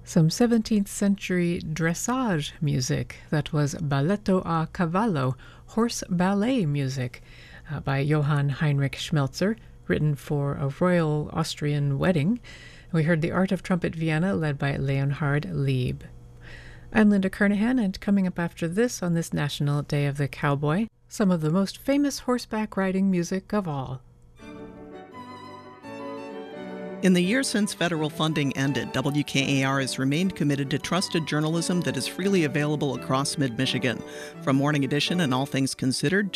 Some 17th century dressage music that was balletto a cavallo, horse ballet music, by Johann Heinrich Schmelzer, written for a royal Austrian wedding. We heard The Art of Trumpet Vienna, led by Leonhard Lieb. I'm Linda Kernahan, and coming up after this on this National Day of the Cowboy, some of the most famous horseback riding music of all. In the years since federal funding ended, WKAR has remained committed to trusted journalism that is freely available across mid-Michigan. From Morning Edition and All Things Considered